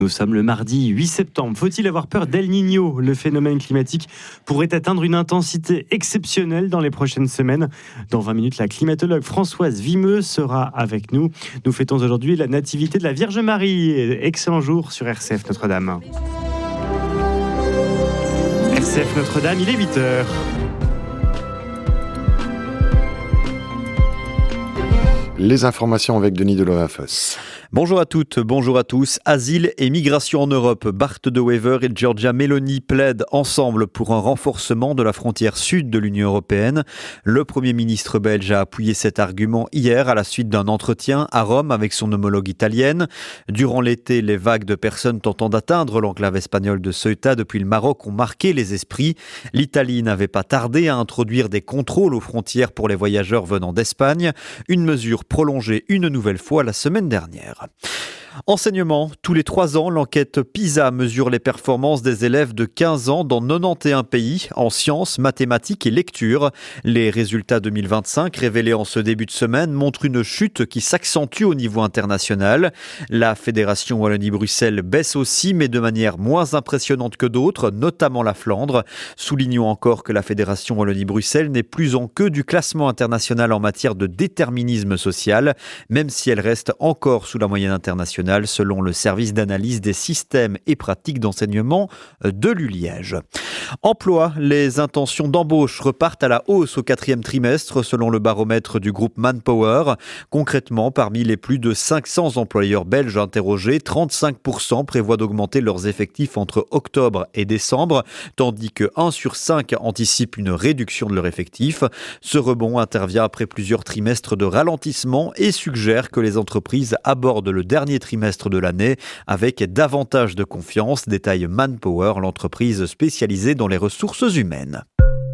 Nous sommes le mardi 8 septembre. Faut-il avoir peur d'El Niño ? Le phénomène climatique pourrait atteindre une intensité exceptionnelle dans les prochaines semaines. Dans 20 minutes, la climatologue Françoise Vimeux sera avec nous. Nous fêtons aujourd'hui la nativité de la Vierge Marie. Excellent jour sur RCF Notre-Dame. RCF Notre-Dame, il est 8h. Les informations avec Denis Deloafos. Bonjour à toutes, bonjour à tous. Asile et migration en Europe. Bart De Wever et Giorgia Meloni plaident ensemble pour un renforcement de la frontière sud de l'Union européenne. Le Premier ministre belge a appuyé cet argument hier à la suite d'un entretien à Rome avec son homologue italienne. Durant l'été, les vagues de personnes tentant d'atteindre l'enclave espagnole de Ceuta depuis le Maroc ont marqué les esprits. L'Italie n'avait pas tardé à introduire des contrôles aux frontières pour les voyageurs venant d'Espagne. Une mesure prolongée une nouvelle fois la semaine dernière. Enseignement, tous les 3 ans, l'enquête PISA mesure les performances des élèves de 15 ans dans 91 pays en sciences, mathématiques et lecture. Les résultats 2025 révélés en ce début de semaine montrent une chute qui s'accentue au niveau international. La Fédération Wallonie-Bruxelles baisse aussi, mais de manière moins impressionnante que d'autres, notamment la Flandre. Soulignons encore que la Fédération Wallonie-Bruxelles n'est plus en queue du classement international en matière de déterminisme social, même si elle reste encore sous la moyenne internationale, selon le service d'analyse des systèmes et pratiques d'enseignement de l'ULiège. Emploi, les intentions d'embauche repartent à la hausse au 4e trimestre, selon le baromètre du groupe Manpower. Concrètement, parmi les plus de 500 employeurs belges interrogés, 35% prévoient d'augmenter leurs effectifs entre octobre et décembre, tandis que 1 sur 5 anticipe une réduction de leur effectif. Ce rebond intervient après plusieurs trimestres de ralentissement et suggère que les entreprises abordent le dernier trimestre de l'année avec davantage de confiance, détaille Manpower, l'entreprise spécialisée dans les ressources humaines.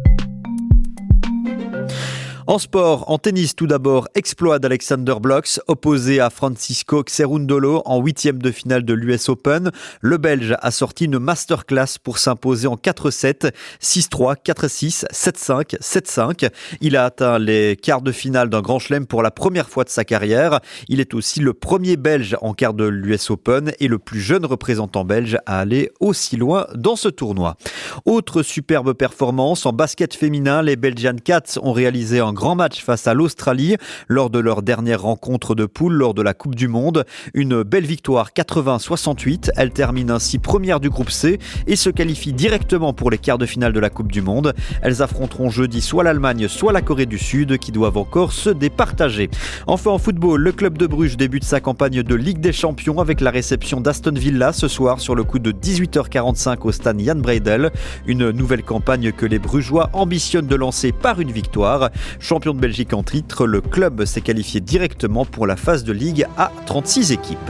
En sport, en tennis tout d'abord, exploit d'Alexander Blocks, opposé à Francisco Cerundolo en 8e de finale de l'US Open. Le Belge a sorti une masterclass pour s'imposer en 4-7, 6-3, 4-6, 7-5, 7-5. Il a atteint les quarts de finale d'un grand chelem pour la première fois de sa carrière. Il est aussi le premier Belge en quart de l'US Open et le plus jeune représentant belge à aller aussi loin dans ce tournoi. Autre superbe performance, en basket féminin, les Belgian Cats ont réalisé un grand match face à l'Australie lors de leur dernière rencontre de poule lors de la Coupe du Monde. Une belle victoire 80-68. Elle termine ainsi première du groupe C et se qualifie directement pour les quarts de finale de la Coupe du Monde. Elles affronteront jeudi soit l'Allemagne, soit la Corée du Sud qui doivent encore se départager. Enfin en football, le club de Bruges débute sa campagne de Ligue des Champions avec la réception d'Aston Villa ce soir sur le coup de 18h45 au stade Jan Breydel. Une nouvelle campagne que les Brugeois ambitionnent de lancer par une victoire. Champion de Belgique en titre, le club s'est qualifié directement pour la phase de Ligue à 36 équipes.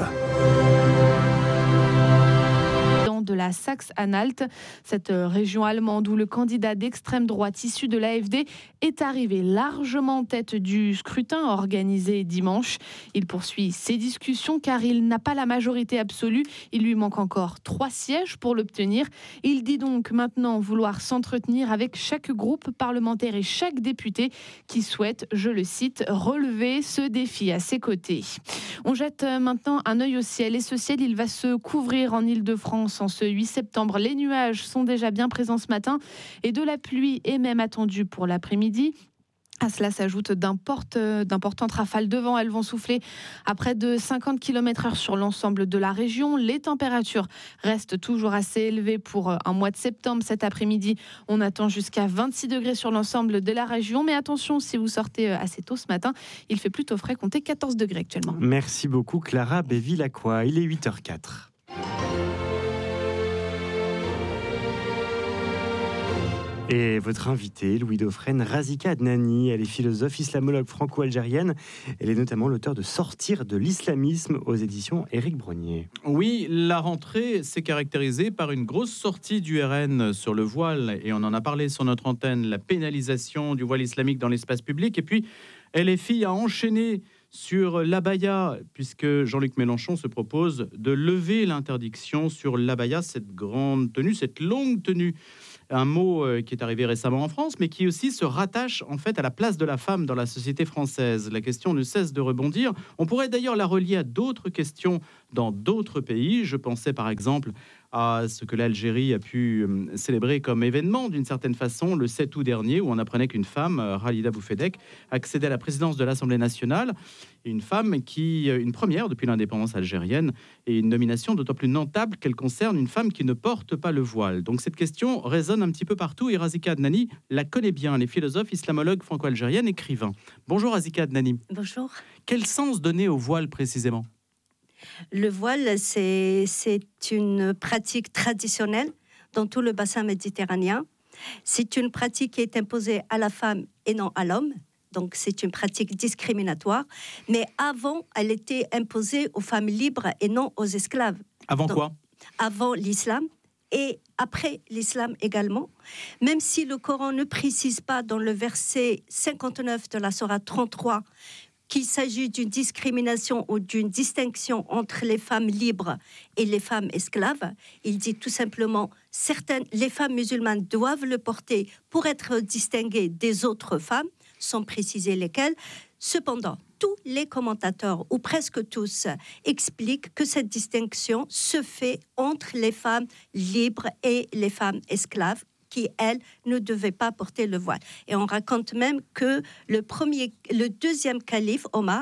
De la Saxe-Anhalt, cette région allemande où le candidat d'extrême droite issu de l'AfD est arrivé largement en tête du scrutin organisé dimanche. Il poursuit ses discussions car il n'a pas la majorité absolue. Il lui manque encore 3 sièges pour l'obtenir. Il dit donc maintenant vouloir s'entretenir avec chaque groupe parlementaire et chaque député qui souhaite, je le cite, relever ce défi à ses côtés. On jette maintenant un œil au ciel et ce ciel, il va se couvrir en Île-de-France en ce 8 septembre. Les nuages sont déjà bien présents ce matin et de la pluie est même attendue pour l'après-midi. À cela s'ajoutent d'importantes rafales de vent. Elles vont souffler à près de 50 km/h sur l'ensemble de la région. Les températures restent toujours assez élevées pour un mois de septembre. Cet après-midi, on attend jusqu'à 26 degrés sur l'ensemble de la région. Mais attention, si vous sortez assez tôt ce matin, il fait plutôt frais, comptez 14 degrés actuellement. Merci beaucoup Clara Béville-Lacroix. Il est 8h04. Et votre invitée, Louis Dauphren, Razika Adnani, elle est philosophe islamologue franco-algérienne. Elle est notamment l'auteure de Sortir de l'islamisme aux éditions Éric Brognier. Oui, la rentrée s'est caractérisée par une grosse sortie du RN sur le voile, et on en a parlé sur notre antenne, la pénalisation du voile islamique dans l'espace public. Et puis, LFI a enchaîné sur l'abaya, puisque Jean-Luc Mélenchon se propose de lever l'interdiction sur l'abaya, cette grande tenue, cette longue tenue. Un mot qui est arrivé récemment en France, mais qui aussi se rattache en fait à la place de la femme dans la société française. La question ne cesse de rebondir. On pourrait d'ailleurs la relier à d'autres questions dans d'autres pays. Je pensais par exemple à ce que l'Algérie a pu célébrer comme événement d'une certaine façon le 7 août dernier, où on apprenait qu'une femme, Khalida Boufedek, accédait à la présidence de l'Assemblée nationale. Et une femme qui, une première depuis l'indépendance algérienne, et une nomination d'autant plus notable qu'elle concerne une femme qui ne porte pas le voile. Donc cette question résonne un petit peu partout et Razika Adnani la connaît bien, les philosophes, islamologues, franco-algérienne, écrivain. Bonjour Razika Adnani. Bonjour. Quel sens donner au voile précisément ? Le voile, c'est une pratique traditionnelle dans tout le bassin méditerranéen. C'est une pratique qui est imposée à la femme et non à l'homme. Donc, c'est une pratique discriminatoire. Mais avant, elle était imposée aux femmes libres et non aux esclaves. Avant Donc, quoi ? Avant l'islam et après l'islam également. Même si le Coran ne précise pas dans le verset 59 de la sourate 33 qu'il s'agit d'une discrimination ou d'une distinction entre les femmes libres et les femmes esclaves. Il dit tout simplement, les femmes musulmanes doivent le porter pour être distinguées des autres femmes, sans préciser lesquelles. Cependant, tous les commentateurs, ou presque tous, expliquent que cette distinction se fait entre les femmes libres et les femmes esclaves, qui, elles, ne devaient pas porter le voile. Et on raconte même que le deuxième calife, Omar,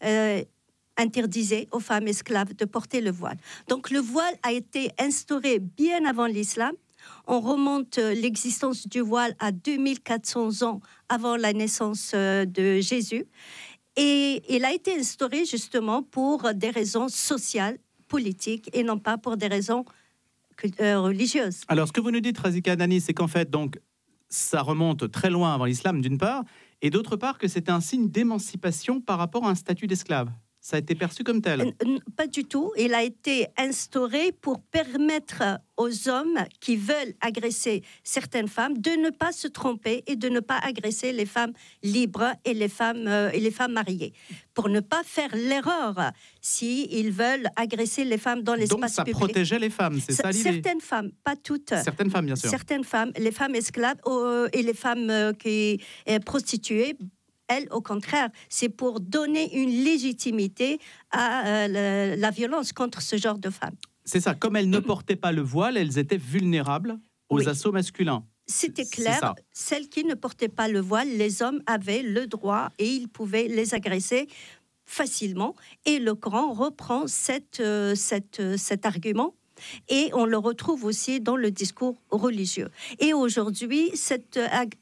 interdisait aux femmes esclaves de porter le voile. Donc le voile a été instauré bien avant l'islam. On remonte l'existence du voile à 2400 ans avant la naissance de Jésus. Et il a été instauré justement pour des raisons sociales, politiques, et non pas pour des raisons religieuse. Alors, ce que vous nous dites, Razika Adnani, c'est qu'en fait, donc, ça remonte très loin avant l'islam, d'une part, et d'autre part, que c'est un signe d'émancipation par rapport à un statut d'esclave. Ça a été perçu comme tel ? Pas du tout. Il a été instauré pour permettre aux hommes qui veulent agresser certaines femmes de ne pas se tromper et de ne pas agresser les femmes libres et les femmes mariées. Pour ne pas faire l'erreur s'ils veulent agresser les femmes dans l'espace public. Donc ça protégeait les femmes, c'est ça l'idée ? Certaines femmes, pas toutes. Certaines femmes, bien sûr. Certaines femmes, les femmes esclaves et les femmes qui sont prostituées. Elles, au contraire, c'est pour donner une légitimité à la violence contre ce genre de femmes. C'est ça, comme elles ne portaient pas le voile, elles étaient vulnérables aux assauts masculins. C'était clair, celles qui ne portaient pas le voile, les hommes avaient le droit et ils pouvaient les agresser facilement. Et le Coran reprend cet argument. Et on le retrouve aussi dans le discours religieux. Et aujourd'hui, cette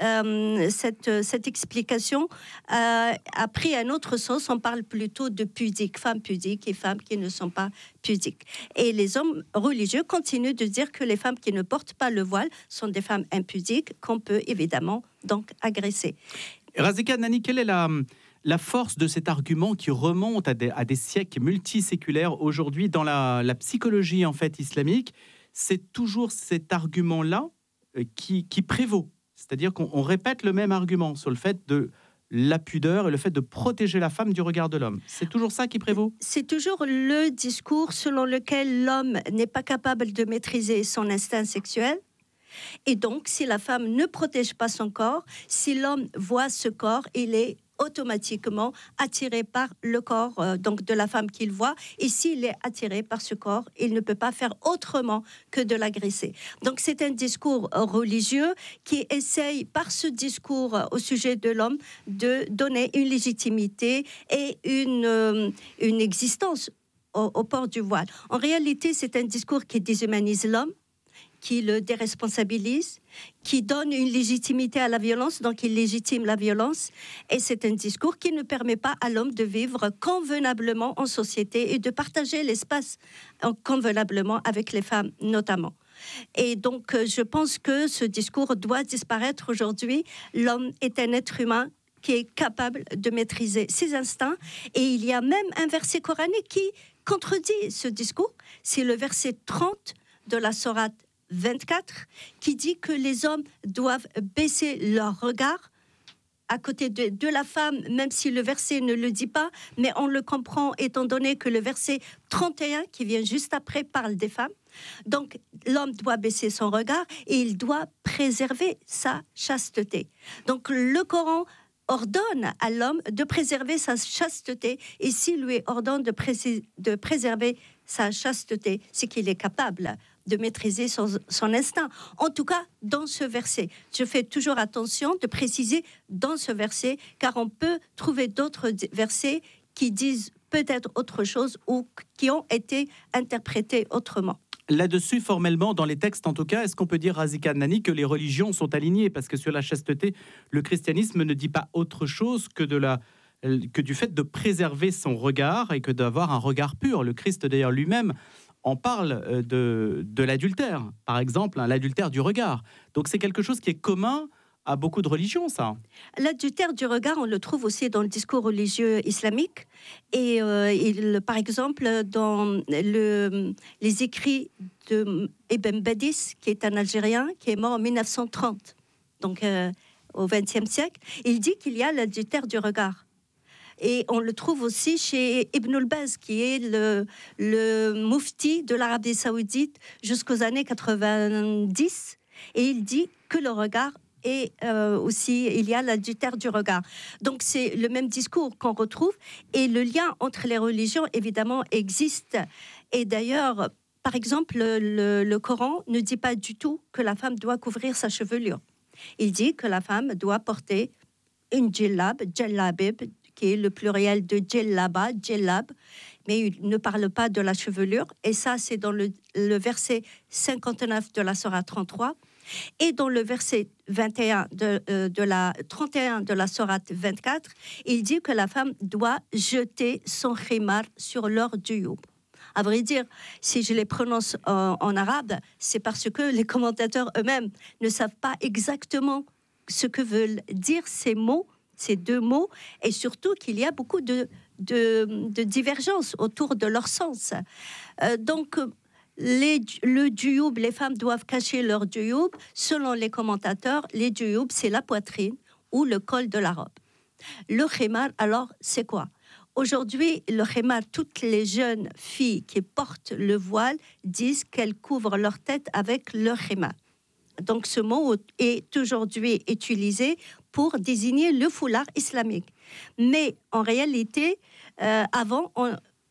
explication a pris un autre sens. On parle plutôt de pudiques, femmes pudiques et femmes qui ne sont pas pudiques. Et les hommes religieux continuent de dire que les femmes qui ne portent pas le voile sont des femmes impudiques qu'on peut évidemment donc agresser. Razika Adnani, quelle est la force de cet argument qui remonte à des siècles multiséculaires aujourd'hui dans la psychologie en fait islamique? C'est toujours cet argument-là qui prévaut. C'est-à-dire qu'on répète le même argument sur le fait de la pudeur et le fait de protéger la femme du regard de l'homme. C'est toujours ça qui prévaut? C'est toujours le discours selon lequel l'homme n'est pas capable de maîtriser son instinct sexuel. Et donc, si la femme ne protège pas son corps, si l'homme voit ce corps, il est automatiquement attiré par le corps donc de la femme qu'il voit, et s'il est attiré par ce corps, il ne peut pas faire autrement que de l'agresser. Donc c'est un discours religieux qui essaye par ce discours au sujet de l'homme de donner une légitimité et une existence au port du voile. En réalité, c'est un discours qui déshumanise l'homme, qui le déresponsabilise, qui donne une légitimité à la violence, donc il légitime la violence. Et c'est un discours qui ne permet pas à l'homme de vivre convenablement en société et de partager l'espace convenablement avec les femmes notamment. Et donc, je pense que ce discours doit disparaître aujourd'hui. L'homme est un être humain qui est capable de maîtriser ses instincts. Et il y a même un verset coranique qui contredit ce discours. C'est le verset 30 de la sourate 24, qui dit que les hommes doivent baisser leur regard à côté de la femme, même si le verset ne le dit pas, mais on le comprend étant donné que le verset 31, qui vient juste après, parle des femmes. Donc, l'homme doit baisser son regard et il doit préserver sa chasteté. Donc, le Coran ordonne à l'homme de préserver sa chasteté et s'il lui ordonne de préserver sa chasteté, c'est qu'il est capable de maîtriser son instinct. En tout cas, dans ce verset. Je fais toujours attention de préciser dans ce verset, car on peut trouver d'autres versets qui disent peut-être autre chose ou qui ont été interprétés autrement. Là-dessus, formellement, dans les textes en tout cas, est-ce qu'on peut dire, Razika Adnani, que les religions sont alignées? Parce que sur la chasteté, le christianisme ne dit pas autre chose que du fait de préserver son regard et que d'avoir un regard pur. Le Christ, d'ailleurs, lui-même, en parle de l'adultère, par exemple, l'adultère du regard. Donc c'est quelque chose qui est commun à beaucoup de religions, ça. L'adultère du regard, on le trouve aussi dans le discours religieux islamique. Et par exemple, dans les écrits d'Ibn Badis, qui est un Algérien, qui est mort en 1930, donc au XXe siècle, il dit qu'il y a l'adultère du regard. Et on le trouve aussi chez Ibn al-Baz, qui est le mufti de l'Arabie Saoudite jusqu'aux années 90. Et il dit que le regard et aussi il y a l'adultère du regard. Donc c'est le même discours qu'on retrouve et le lien entre les religions évidemment existe. Et d'ailleurs, par exemple, le Coran ne dit pas du tout que la femme doit couvrir sa chevelure. Il dit que la femme doit porter une djellab, djellabib, qui est le pluriel de djellaba, djellab, mais il ne parle pas de la chevelure. Et ça, c'est dans le verset 59 de la sourate 33. Et dans le verset 31 de la 31 de la sourate 24, il dit que la femme doit jeter son khimar sur l'or du youb. À vrai dire, si je les prononce en arabe, c'est parce que les commentateurs eux-mêmes ne savent pas exactement ce que veulent dire ces mots, ces deux mots, et surtout qu'il y a beaucoup de divergences autour de leur sens. Donc, le djoub, les femmes doivent cacher leur djoub. Selon les commentateurs, les djoub, c'est la poitrine ou le col de la robe. Le khimar, alors, c'est quoi? Aujourd'hui, le khimar, toutes les jeunes filles qui portent le voile disent qu'elles couvrent leur tête avec le khimar. Donc, ce mot est aujourd'hui utilisé pour désigner le foulard islamique. Mais en réalité, avant, on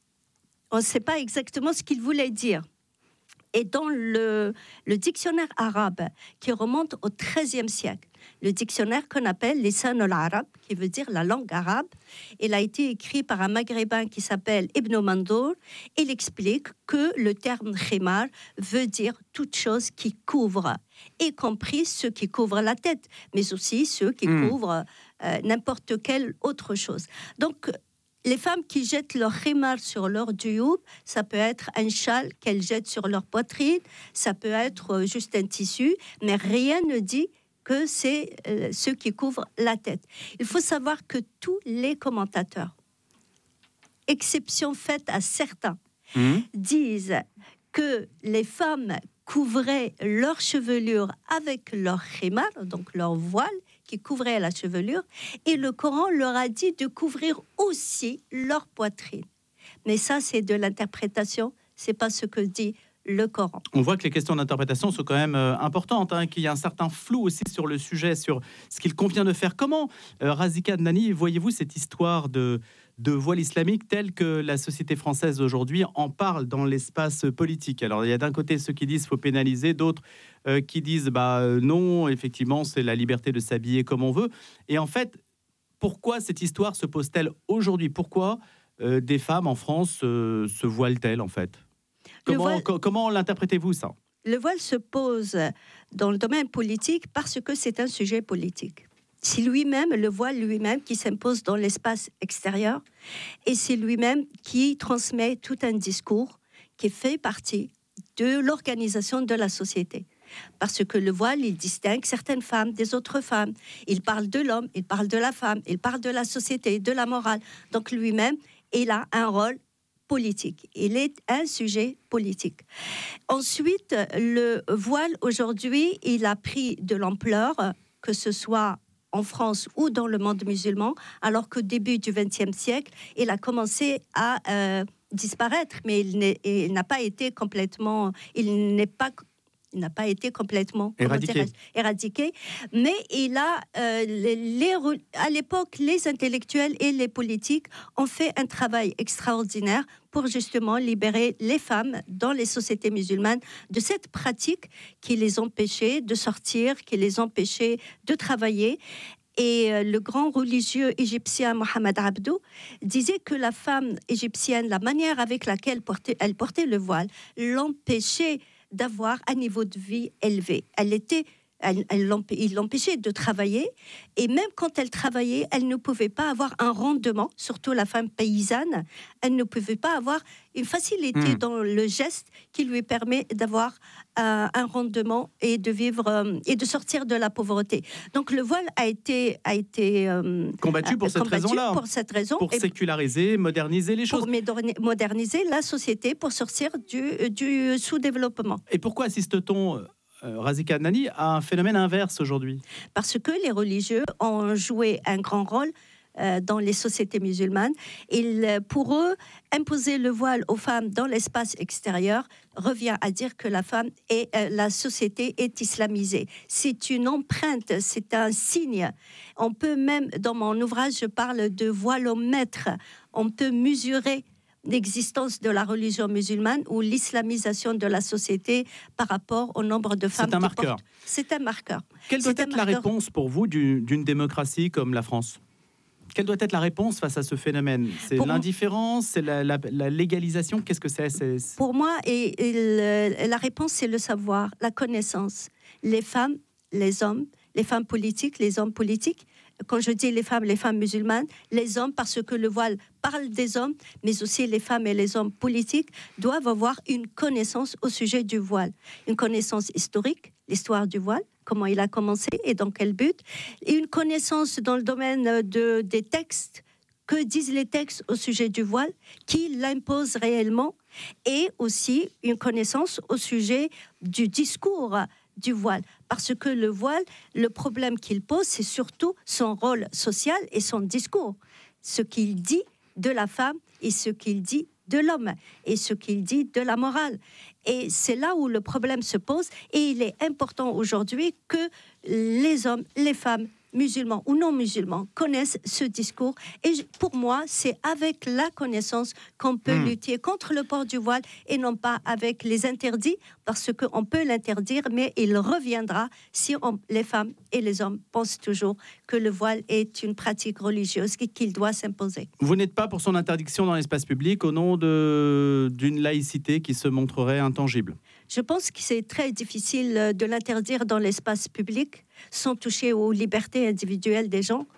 ne sait pas exactement ce qu'il voulait dire. Et dans le dictionnaire arabe qui remonte au XIIIe siècle, le dictionnaire qu'on appelle Lisan al-Arab, qui veut dire la langue arabe, il a été écrit par un maghrébin qui s'appelle Ibn Mandour. Il explique que le terme khimar veut dire toute chose qui couvre, y compris ceux qui couvrent la tête, mais aussi ceux qui couvrent n'importe quelle autre chose. Donc, les femmes qui jettent leur khimar sur leur djoub, ça peut être un châle qu'elles jettent sur leur poitrine, ça peut être juste un tissu, mais rien ne dit que c'est ceux qui couvrent la tête. Il faut savoir que tous les commentateurs, exception faite à certains, disent que les femmes couvraient leur chevelure avec leur khimar, donc leur voile, qui couvrait la chevelure, et le Coran leur a dit de couvrir aussi leur poitrine. Mais ça, c'est de l'interprétation, c'est pas ce que dit le Coran. On voit que les questions d'interprétation sont quand même importantes, qu'il y a un certain flou aussi sur le sujet, sur ce qu'il convient de faire. Comment, Razika Adnani, voyez-vous cette histoire de voile islamique telle que la société française aujourd'hui en parle dans l'espace politique? Alors, il y a d'un côté ceux qui disent qu'il faut pénaliser, d'autres qui disent non, effectivement, c'est la liberté de s'habiller comme on veut. Et en fait, pourquoi cette histoire se pose-t-elle aujourd'hui? Pourquoi des femmes en France se voilent-elles, en fait? Comment l'interprétez-vous, ça? Le voile se pose dans le domaine politique parce que c'est un sujet politique. C'est lui-même, le voile lui-même, qui s'impose dans l'espace extérieur, et c'est lui-même qui transmet tout un discours qui fait partie de l'organisation de la société. Parce que le voile, il distingue certaines femmes des autres femmes. Il parle de l'homme, il parle de la femme, il parle de la société, de la morale. Donc lui-même, il a un rôle politique. Il est un sujet politique. Ensuite, le voile, aujourd'hui, il a pris de l'ampleur, que ce soit en France ou dans le monde musulman, alors qu'au début du XXe siècle, il a commencé à disparaître, mais il n'a pas été complètement... Il n'est pas Il n'a pas été complètement éradiqué. Mais il a, à l'époque, les intellectuels et les politiques ont fait un travail extraordinaire pour justement libérer les femmes dans les sociétés musulmanes de cette pratique qui les empêchait de sortir, qui les empêchait de travailler. Et le grand religieux égyptien Mohamed Abdou disait que la femme égyptienne, la manière avec laquelle elle portait le voile, l'empêchait d'avoir un niveau de vie élevé. Il l'empêchait de travailler, et même quand elle travaillait, elle ne pouvait pas avoir un rendement, surtout la femme paysanne, elle ne pouvait pas avoir une facilité dans le geste qui lui permet d'avoir un rendement et de vivre et de sortir de la pauvreté. Donc le voile a été combattu pour cette raison-là, pour séculariser, moderniser les choses. Pour moderniser la société, pour sortir du sous-développement. Et pourquoi assiste-t-on Razika Adnani a un phénomène inverse aujourd'hui? Parce que les religieux ont joué un grand rôle dans les sociétés musulmanes. Pour eux, imposer le voile aux femmes dans l'espace extérieur revient à dire que la société est islamisée. C'est une empreinte, c'est un signe. On peut même, dans mon ouvrage, je parle de voilomètre. On peut mesurer l'existence de la religion musulmane ou l'islamisation de la société par rapport au nombre de femmes. C'est un marqueur. C'est un marqueur. Quelle doit être la réponse pour vous d'une démocratie comme la France? Quelle doit être la réponse face à ce phénomène? C'est l'indifférence, c'est la légalisation? Qu'est-ce que c'est? Pour moi, la réponse, c'est le savoir, la connaissance. Les femmes, les hommes, les femmes politiques, les hommes politiques. Quand je dis les femmes musulmanes, les hommes, parce que le voile parle des hommes, mais aussi les femmes et les hommes politiques doivent avoir une connaissance au sujet du voile. Une connaissance historique, l'histoire du voile, comment il a commencé et dans quel but. Et une connaissance dans le domaine des textes, que disent les textes au sujet du voile, qui l'imposent réellement, et aussi une connaissance au sujet du discours du voile. Parce que le voile, le problème qu'il pose, c'est surtout son rôle social et son discours. Ce qu'il dit de la femme et ce qu'il dit de l'homme et ce qu'il dit de la morale. Et c'est là où le problème se pose, et il est important aujourd'hui que les hommes, les femmes, musulmans ou non musulmans, connaissent ce discours. Et pour moi, c'est avec la connaissance qu'on peut lutter contre le port du voile et non pas avec les interdits, parce qu'on peut l'interdire, mais il reviendra si les femmes et les hommes pensent toujours que le voile est une pratique religieuse qu'il doit s'imposer. Vous n'êtes pas pour son interdiction dans l'espace public au nom d'une laïcité qui se montrerait intangible? Je pense que c'est très difficile de l'interdire dans l'espace public sans toucher aux libertés individuelles des gens.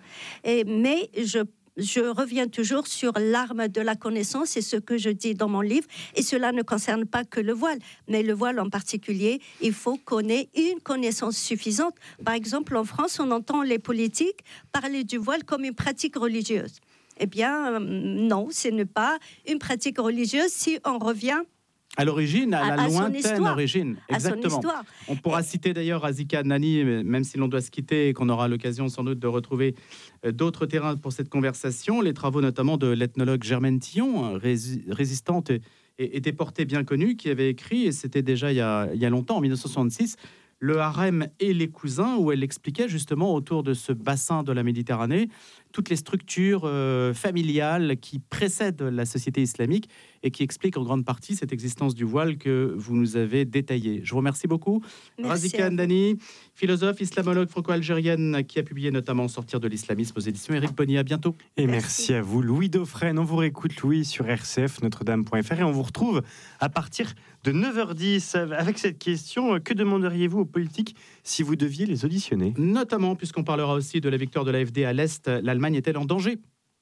Mais je reviens toujours sur l'arme de la connaissance, c'est ce que je dis dans mon livre, et cela ne concerne pas que le voile, mais le voile en particulier, il faut qu'on ait une connaissance suffisante. Par exemple, en France, on entend les politiques parler du voile comme une pratique religieuse. Eh bien, non, ce n'est pas une pratique religieuse si on revient à l'origine, à la lointaine origine. Exactement. On pourra citer d'ailleurs Razika Adnani, même si l'on doit se quitter et qu'on aura l'occasion sans doute de retrouver d'autres terrains pour cette conversation. Les travaux notamment de l'ethnologue Germaine Tillon, résistante et déportée bien connue, qui avait écrit, et c'était déjà il y a longtemps, en 1966, Le harem et les cousins, où elle expliquait justement autour de ce bassin de la Méditerranée toutes les structures familiales qui précèdent la société islamique et qui expliquent en grande partie cette existence du voile que vous nous avez détaillée. Je vous remercie beaucoup. Razika Adnani, philosophe, islamologue franco-algérienne qui a publié notamment Sortir de l'islamisme aux éditions Éric Bonnier. À bientôt. Et merci à vous, Louis Dauphren. On vous réécoute, Louis, sur RCF, Notre-Dame.fr, et on vous retrouve à partir de 9h10 avec cette question: que demanderiez-vous aux politiques si vous deviez les auditionner? Notamment, puisqu'on parlera aussi de la victoire de l'AfD à l'Est, l'Allemagne est-elle en danger?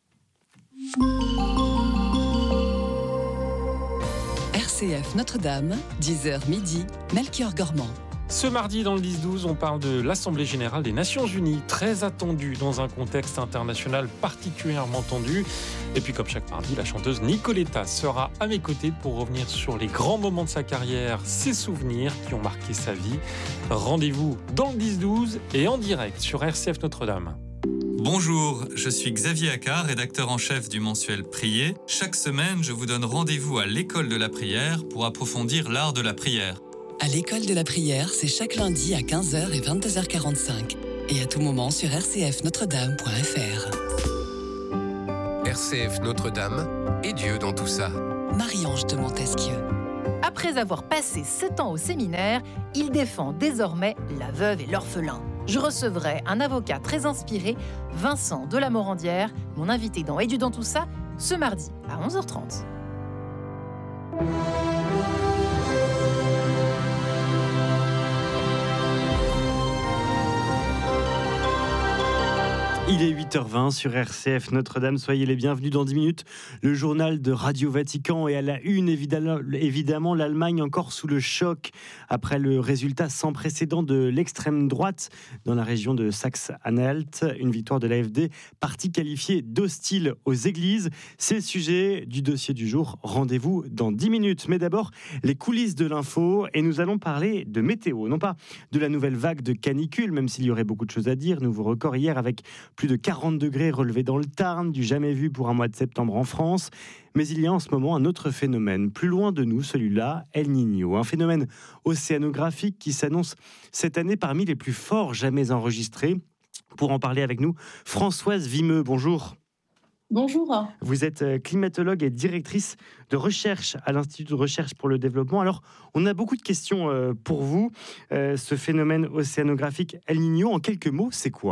RCF Notre-Dame, 10h midi, Melchior Gormand. Ce mardi, dans le 10-12, on parle de l'Assemblée Générale des Nations Unies, très attendue dans un contexte international particulièrement tendu. Et puis, comme chaque mardi, la chanteuse Nicoletta sera à mes côtés pour revenir sur les grands moments de sa carrière, ses souvenirs qui ont marqué sa vie. Rendez-vous dans le 10-12 et en direct sur RCF Notre-Dame. Bonjour, je suis Xavier Accard, rédacteur en chef du mensuel Prier. Chaque semaine, je vous donne rendez-vous à l'école de la prière pour approfondir l'art de la prière. À l'école de la prière, c'est chaque lundi à 15h et 22h45. Et à tout moment sur rcfnotredame.fr. RCF Notre-Dame et Dieu dans tout ça. Marie-Ange de Montesquieu. Après avoir passé 7 ans au séminaire, il défend désormais la veuve et l'orphelin. Je recevrai un avocat très inspiré, Vincent de la Morandière, mon invité dans Et Dieu dans tout ça, ce mardi à 11h30. Il est 8h20 sur RCF Notre-Dame. Soyez les bienvenus dans 10 minutes. Le journal de Radio Vatican et à la une, évidemment, l'Allemagne encore sous le choc après le résultat sans précédent de l'extrême droite dans la région de Saxe-Anhalt. Une victoire de l'AfD, parti qualifié d'hostile aux églises. C'est le sujet du dossier du jour. Rendez-vous dans 10 minutes. Mais d'abord, les coulisses de l'info. Et nous allons parler de météo. Non pas de la nouvelle vague de canicule, même s'il y aurait beaucoup de choses à dire. Nouveau record hier avec plus de 40 degrés relevés dans le Tarn, du jamais vu pour un mois de septembre en France. Mais il y a en ce moment un autre phénomène, plus loin de nous, celui-là, El Niño. Un phénomène océanographique qui s'annonce cette année parmi les plus forts jamais enregistrés. Pour en parler avec nous, Françoise Vimeux, bonjour. Bonjour. Vous êtes climatologue et directrice de recherche à l'Institut de recherche pour le développement. Alors, on a beaucoup de questions pour vous. Ce phénomène océanographique El Niño, en quelques mots, c'est quoi ?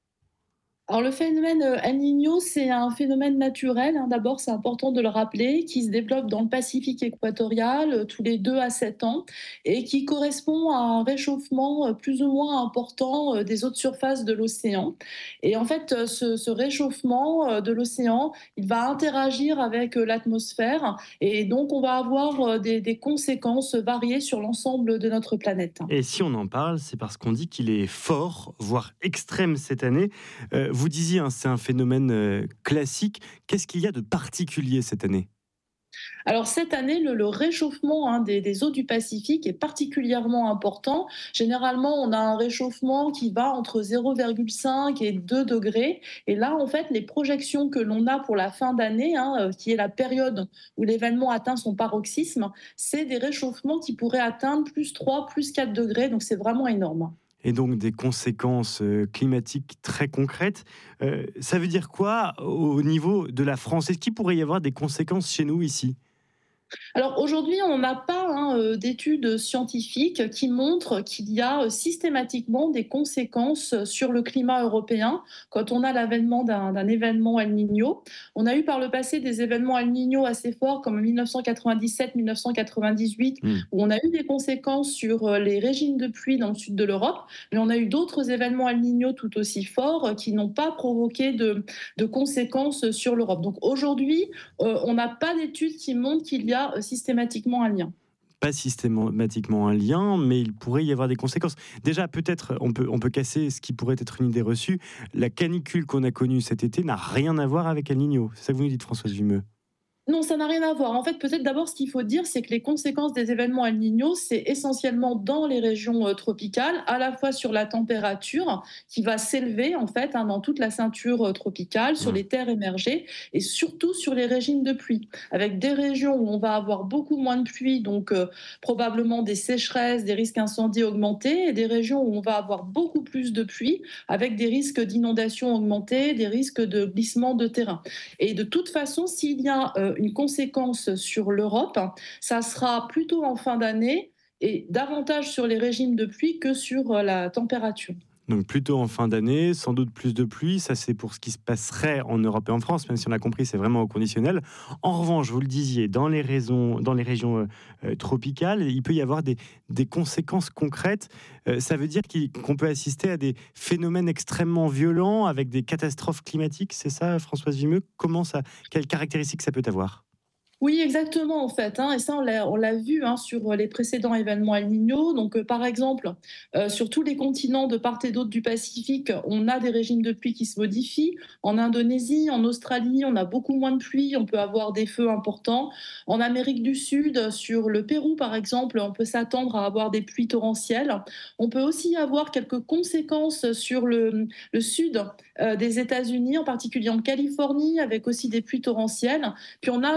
Alors le phénomène El Niño, c'est un phénomène naturel, d'abord c'est important de le rappeler, qui se développe dans le Pacifique équatorial tous les 2 à 7 ans et qui correspond à un réchauffement plus ou moins important des eaux de surface de l'océan. Et en fait, ce réchauffement de l'océan, il va interagir avec l'atmosphère et donc on va avoir des conséquences variées sur l'ensemble de notre planète. Et si on en parle, c'est parce qu'on dit qu'il est fort, voire extrême cette année. Vous disiez, c'est un phénomène classique. Qu'est-ce qu'il y a de particulier cette année ? Alors cette année, le réchauffement des eaux du Pacifique est particulièrement important. Généralement, on a un réchauffement qui va entre 0,5 et 2 degrés. Et là, en fait, les projections que l'on a pour la fin d'année, qui est la période où l'événement atteint son paroxysme, c'est des réchauffements qui pourraient atteindre plus 3, plus 4 degrés. Donc c'est vraiment énorme. Et donc des conséquences climatiques très concrètes. Ça veut dire quoi au niveau de la France ? Est-ce qu'il pourrait y avoir des conséquences chez nous ici ? Alors aujourd'hui, on n'a pas d'études scientifiques qui montrent qu'il y a systématiquement des conséquences sur le climat européen quand on a l'avènement d'un événement El Niño. On a eu par le passé des événements El Niño assez forts comme en 1997-1998 où on a eu des conséquences sur les régimes de pluie dans le sud de l'Europe, mais on a eu d'autres événements El Niño tout aussi forts qui n'ont pas provoqué de conséquences sur l'Europe. Donc aujourd'hui, on n'a pas d'études qui montrent qu'il y a systématiquement un lien. Pas systématiquement un lien, mais il pourrait y avoir des conséquences. Déjà, peut-être, on peut casser ce qui pourrait être une idée reçue. La canicule qu'on a connue cet été n'a rien à voir avec El Niño. C'est ça que vous nous dites, Françoise Vimeux ? Non, ça n'a rien à voir. En fait, peut-être d'abord, ce qu'il faut dire, c'est que les conséquences des événements El Niño, c'est essentiellement dans les régions tropicales, à la fois sur la température qui va s'élever, en fait, dans toute la ceinture tropicale, sur les terres émergées, et surtout sur les régimes de pluie, avec des régions où on va avoir beaucoup moins de pluie, donc probablement des sécheresses, des risques incendies augmentés, et des régions où on va avoir beaucoup plus de pluie, avec des risques d'inondation augmentés, des risques de glissement de terrain. Et de toute façon, s'il y a une conséquence sur l'Europe, ça sera plutôt en fin d'année et davantage sur les régimes de pluie que sur la température. Donc plutôt en fin d'année, sans doute plus de pluie, ça c'est pour ce qui se passerait en Europe et en France, même si on a compris, c'est vraiment au conditionnel. En revanche, vous le disiez, dans les régions tropicales, il peut y avoir des conséquences concrètes. Ça veut dire qu'on peut assister à des phénomènes extrêmement violents avec des catastrophes climatiques, c'est ça, Françoise Vimeux ? Quelles caractéristiques ça peut avoir ? Oui, exactement, en fait. Et ça, on l'a vu sur les précédents événements El Niño. Donc, par exemple, sur tous les continents de part et d'autre du Pacifique, on a des régimes de pluie qui se modifient. En Indonésie, en Australie, on a beaucoup moins de pluie. On peut avoir des feux importants. En Amérique du Sud, sur le Pérou, par exemple, on peut s'attendre à avoir des pluies torrentielles. On peut aussi avoir quelques conséquences sur le sud des États-Unis, en particulier en Californie, avec aussi des pluies torrentielles. Puis, on a des conséquences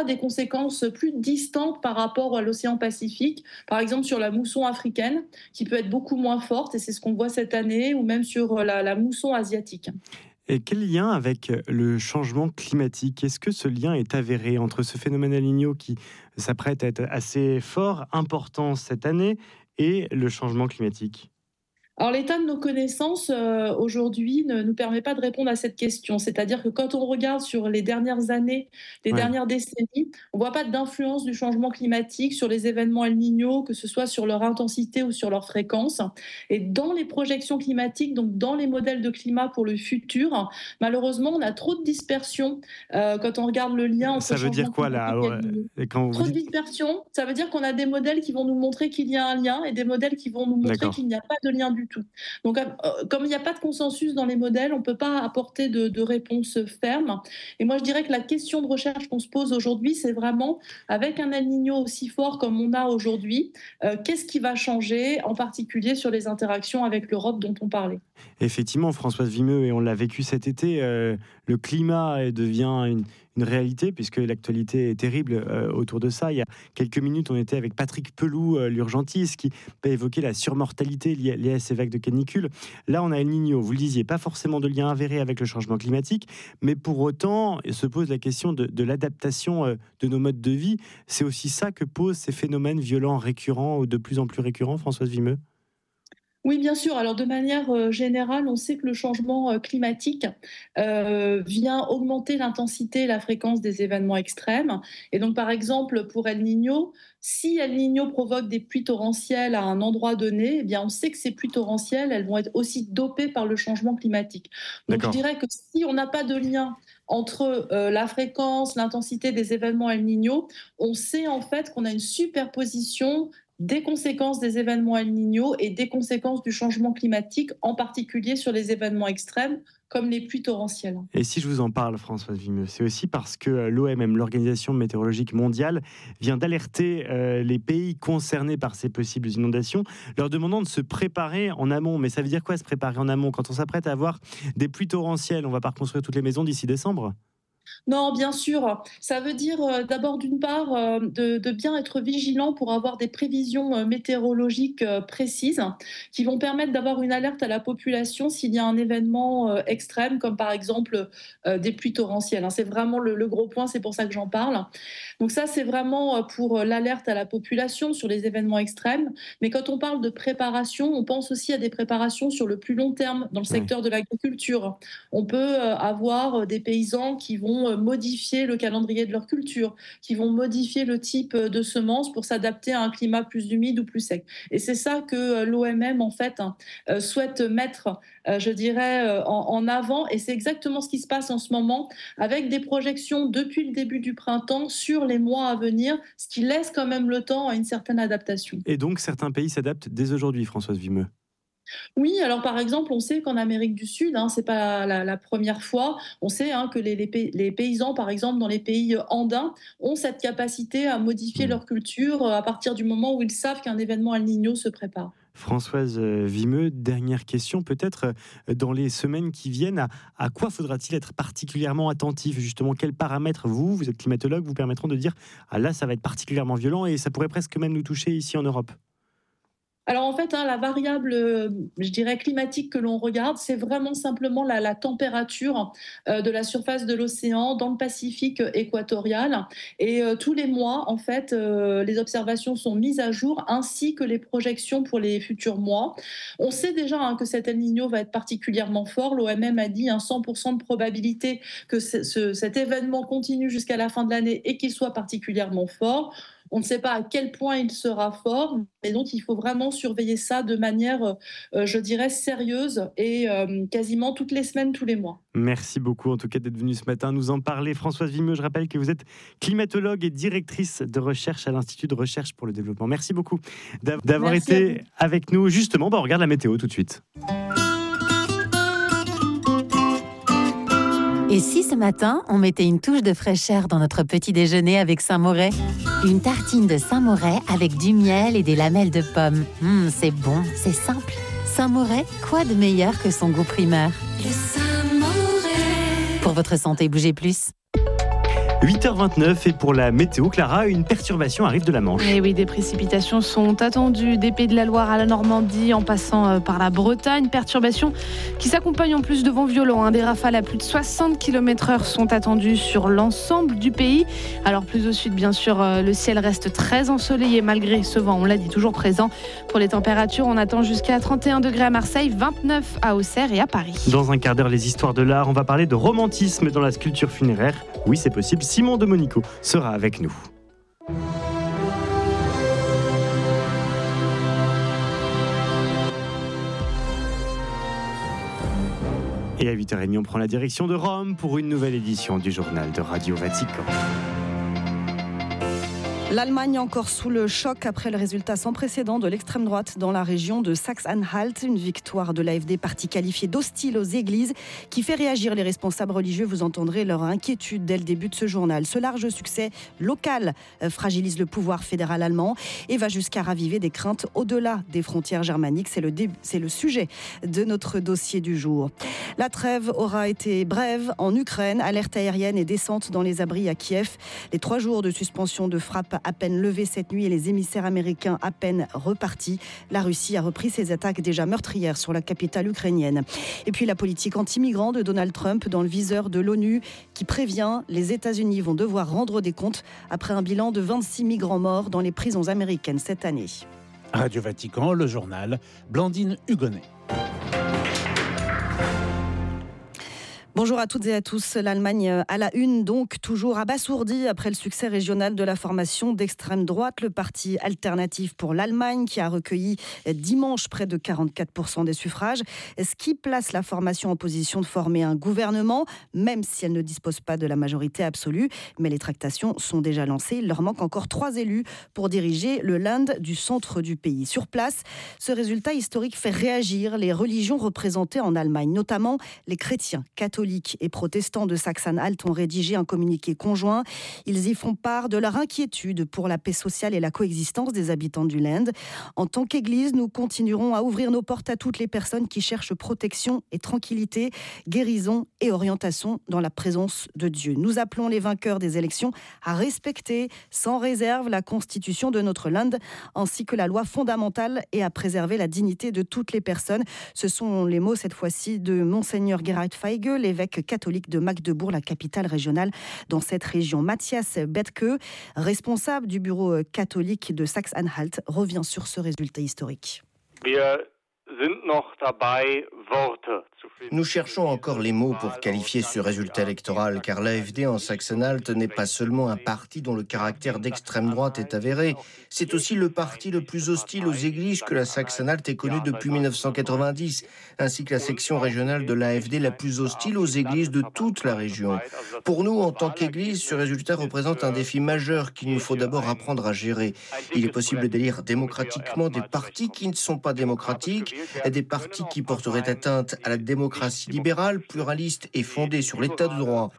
conséquences plus distantes par rapport à l'océan Pacifique, par exemple sur la mousson africaine, qui peut être beaucoup moins forte, et c'est ce qu'on voit cette année, ou même sur la mousson asiatique. Et quel lien avec le changement climatique? Est-ce que ce lien est avéré entre ce phénomène El Niño qui s'apprête à être assez fort, important cette année, et le changement climatique? Alors l'état de nos connaissances aujourd'hui ne nous permet pas de répondre à cette question. C'est-à-dire que quand on regarde sur les dernières années, les dernières décennies, on ne voit pas d'influence du changement climatique sur les événements El Niño, que ce soit sur leur intensité ou sur leur fréquence. Et dans les projections climatiques, donc dans les modèles de climat pour le futur, malheureusement, on a trop de dispersion quand on regarde le lien entre ça veut dire quoi là? Trop de dispersion, ça veut dire qu'on a des modèles qui vont nous montrer qu'il y a un lien et des modèles qui vont nous montrer qu'il n'y a pas de lien du tout. Donc, comme il n'y a pas de consensus dans les modèles, on ne peut pas apporter de réponse ferme. Et moi, je dirais que la question de recherche qu'on se pose aujourd'hui, c'est vraiment, avec un El Niño aussi fort comme on a aujourd'hui, qu'est-ce qui va changer, en particulier sur les interactions avec l'Europe dont on parlait. Effectivement, Françoise Vimeux, et on l'a vécu cet été, le climat devient une réalité, puisque l'actualité est terrible autour de ça. Il y a quelques minutes, on était avec Patrick Pelou, l'urgentiste, qui a évoqué la surmortalité liée à ces vagues de canicule. Là, on a El Niño, vous le disiez, pas forcément de lien avéré avec le changement climatique, mais pour autant, se pose la question de l'adaptation de nos modes de vie. C'est aussi ça que posent ces phénomènes violents récurrents ou de plus en plus récurrents, Françoise Vimeux? Oui, bien sûr. Alors, de manière générale, on sait que le changement climatique vient augmenter l'intensité et la fréquence des événements extrêmes. Et donc, par exemple, pour El Niño, si El Niño provoque des pluies torrentielles à un endroit donné, eh bien, on sait que ces pluies torrentielles, elles vont être aussi dopées par le changement climatique. Donc, je dirais que si on n'a pas de lien entre la fréquence, l'intensité des événements El Niño, on sait en fait qu'on a une superposition des conséquences des événements El Niño et des conséquences du changement climatique, en particulier sur les événements extrêmes, comme les pluies torrentielles. Et si je vous en parle, Françoise Vimeux, c'est aussi parce que l'OMM, l'Organisation météorologique mondiale, vient d'alerter les pays concernés par ces possibles inondations, leur demandant de se préparer en amont. Mais ça veut dire quoi, se préparer en amont? Quand on s'apprête à avoir des pluies torrentielles, on ne va pas reconstruire toutes les maisons d'ici décembre? Non, bien sûr. Ça veut dire d'abord, d'une part, de bien être vigilant pour avoir des prévisions météorologiques précises qui vont permettre d'avoir une alerte à la population s'il y a un événement extrême, comme par exemple des pluies torrentielles. C'est vraiment le gros point, c'est pour ça que j'en parle. Donc ça, c'est vraiment pour l'alerte à la population sur les événements extrêmes. Mais quand on parle de préparation, on pense aussi à des préparations sur le plus long terme dans le secteur de l'agriculture. On peut avoir des paysans qui vont modifier le calendrier de leur culture, qui vont modifier le type de semences pour s'adapter à un climat plus humide ou plus sec. Et c'est ça que l'OMM, en fait, souhaite mettre, je dirais, en avant. Et c'est exactement ce qui se passe en ce moment, avec des projections depuis le début du printemps sur les mois à venir, ce qui laisse quand même le temps à une certaine adaptation. Et donc, certains pays s'adaptent dès aujourd'hui, Françoise Vimeux? Oui, alors par exemple, on sait qu'en Amérique du Sud, c'est pas la première fois, on sait que les paysans, par exemple, dans les pays andins, ont cette capacité à modifier leur culture à partir du moment où ils savent qu'un événement El Niño se prépare. Françoise Vimeux, dernière question, peut-être dans les semaines qui viennent, à quoi faudra-t-il être particulièrement attentif? Justement, quels paramètres, vous êtes climatologue, vous permettront de dire « Ah là, ça va être particulièrement violent et ça pourrait presque même nous toucher ici en Europe ». Alors en fait, la variable, je dirais, climatique que l'on regarde, c'est vraiment simplement la température de la surface de l'océan dans le Pacifique équatorial. Et tous les mois, en fait, les observations sont mises à jour, ainsi que les projections pour les futurs mois. On sait déjà que cet El Niño va être particulièrement fort. L'OMM a dit 100% de probabilité que cet événement continue jusqu'à la fin de l'année et qu'il soit particulièrement fort. On ne sait pas à quel point il sera fort, mais donc il faut vraiment surveiller ça de manière, je dirais, sérieuse et quasiment toutes les semaines, tous les mois. Merci beaucoup en tout cas d'être venue ce matin nous en parler. Françoise Vimeux, je rappelle que vous êtes climatologue et directrice de recherche à l'Institut de recherche pour le développement. Merci beaucoup d'avoir été avec nous. Justement, on regarde la météo tout de suite. Et si ce matin, on mettait une touche de fraîcheur dans notre petit déjeuner avec Saint-Moret? Une tartine de Saint-Moret avec du miel et des lamelles de pommes. C'est bon, c'est simple. Saint-Moret, quoi de meilleur que son goût primaire? Le Saint-Moret. Pour votre santé, bougez plus. 8h29 et pour la météo, Clara, une perturbation arrive de la Manche. Et oui, des précipitations sont attendues des Pays de la Loire à la Normandie en passant par la Bretagne. Perturbations qui s'accompagnent en plus de vents violents. Des rafales à plus de 60 km/h sont attendues sur l'ensemble du pays. Alors plus au sud, bien sûr, le ciel reste très ensoleillé malgré ce vent, on l'a dit, toujours présent. Pour les températures, on attend jusqu'à 31 degrés à Marseille, 29 à Auxerre et à Paris. Dans un quart d'heure, les histoires de l'art, on va parler de romantisme dans la sculpture funéraire. Oui, c'est possible. Simon de Monico sera avec nous. Et à 8h30, on prend la direction de Rome pour une nouvelle édition du journal de Radio Vatican. L'Allemagne encore sous le choc après le résultat sans précédent de l'extrême droite dans la région de Saxe-Anhalt. Une victoire de l'AfD, parti qualifié d'hostile aux églises, qui fait réagir les responsables religieux. Vous entendrez leur inquiétude dès le début de ce journal. Ce large succès local fragilise le pouvoir fédéral allemand et va jusqu'à raviver des craintes au-delà des frontières germaniques. C'est le sujet de notre dossier du jour. La trêve aura été brève en Ukraine. Alerte aérienne et descente dans les abris à Kiev. Les 3 jours de suspension de frappe à peine levés cette nuit et les émissaires américains à peine repartis. La Russie a repris ses attaques déjà meurtrières sur la capitale ukrainienne. Et puis la politique anti-migrants de Donald Trump dans le viseur de l'ONU qui prévient les États-Unis vont devoir rendre des comptes après un bilan de 26 migrants morts dans les prisons américaines cette année. Radio Vatican, le journal, Blandine Hugonnet. Bonjour à toutes et à tous. L'Allemagne à la une, donc toujours abasourdie après le succès régional de la formation d'extrême droite, le parti alternatif pour l'Allemagne qui a recueilli dimanche près de 44% des suffrages, ce qui place la formation en position de former un gouvernement, même si elle ne dispose pas de la majorité absolue. Mais les tractations sont déjà lancées. Il leur manque encore 3 élus pour diriger le Land du centre du pays. Sur place, ce résultat historique fait réagir les religions représentées en Allemagne, notamment les chrétiens catholiques et protestants de Saxe-Anhalt ont rédigé un communiqué conjoint. Ils y font part de leur inquiétude pour la paix sociale et la coexistence des habitants du Land. En tant qu'Église, nous continuerons à ouvrir nos portes à toutes les personnes qui cherchent protection et tranquillité, guérison et orientation dans la présence de Dieu. Nous appelons les vainqueurs des élections à respecter sans réserve la constitution de notre Land ainsi que la loi fondamentale et à préserver la dignité de toutes les personnes. Ce sont les mots cette fois-ci de Monseigneur Gerhard Feige, l'évêque catholique de Magdebourg, la capitale régionale dans cette région. Matthias Bethke, responsable du bureau catholique de Saxe-Anhalt, revient sur ce résultat historique. Nous cherchons encore les mots pour qualifier ce résultat électoral, car l'AfD en Saxe-Anhalt n'est pas seulement un parti dont le caractère d'extrême droite est avéré, c'est aussi le parti le plus hostile aux églises que la Saxe-Anhalt ait connu depuis 1990, ainsi que la section régionale de l'AfD la plus hostile aux églises de toute la région. Pour nous, en tant qu'Église, ce résultat représente un défi majeur qu'il nous faut d'abord apprendre à gérer. Il est possible d'élire démocratiquement des partis qui ne sont pas démocratiques, des partis qui porteraient atteinte à la démocratie libérale, pluraliste et fondée sur l'état de droit.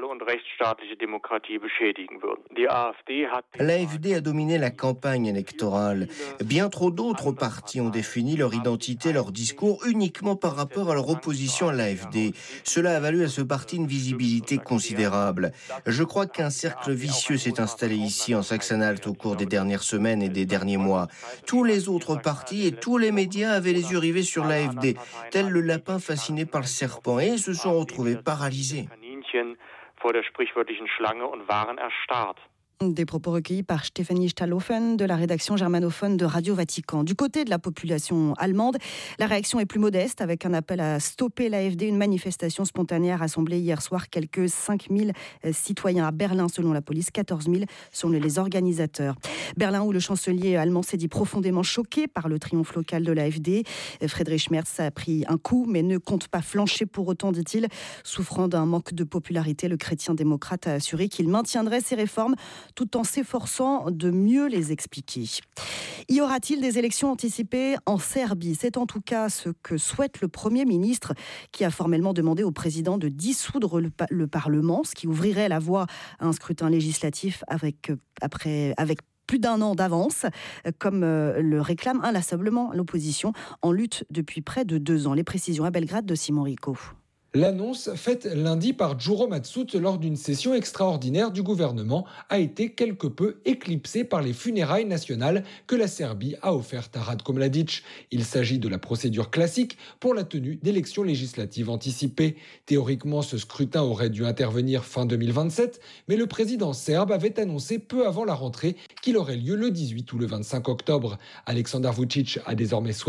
L'AfD a dominé la campagne électorale. Bien trop d'autres partis ont défini leur identité, leur discours uniquement par rapport à leur opposition à l'AfD. Cela a valu à ce parti une visibilité considérable. Je crois qu'un cercle vicieux s'est installé ici en Saxe-Anhalt au cours des dernières semaines et des derniers mois. Tous les autres partis et tous les médias avaient les yeux rivés sur l'AfD, tel le lapin fasciné par le serpent, et se sont retrouvés paralysés. Vor der sprichwörtlichen Schlange und waren erstarrt. Des propos recueillis par Stéphanie Stallhofen de la rédaction germanophone de Radio Vatican. Du côté de la population allemande, la réaction est plus modeste avec un appel à stopper l'AfD. Une manifestation spontanée a rassemblé hier soir quelques 5000 citoyens à Berlin selon la police, 14 000 selon les organisateurs. Berlin où le chancelier allemand s'est dit profondément choqué par le triomphe local de l'AfD. Friedrich Merz a pris un coup mais ne compte pas flancher pour autant, dit-il. Souffrant d'un manque de popularité, le chrétien démocrate a assuré qu'il maintiendrait ses réformes tout en s'efforçant de mieux les expliquer. Y aura-t-il des élections anticipées en Serbie ? C'est en tout cas ce que souhaite le Premier ministre qui a formellement demandé au président de dissoudre le Parlement, ce qui ouvrirait la voie à un scrutin législatif avec plus d'1 an d'avance, comme le réclame inlassablement l'opposition en lutte depuis près de 2 ans. Les précisions à Belgrade de Simon Rico. L'annonce faite lundi par Đuro Matsut lors d'une session extraordinaire du gouvernement a été quelque peu éclipsée par les funérailles nationales que la Serbie a offertes à Ratko Mladic. Il s'agit de la procédure classique pour la tenue d'élections législatives anticipées. Théoriquement, ce scrutin aurait dû intervenir fin 2027, mais le président serbe avait annoncé peu avant la rentrée qu'il aurait lieu le 18 ou le 25 octobre. Aleksandar Vučić a désormais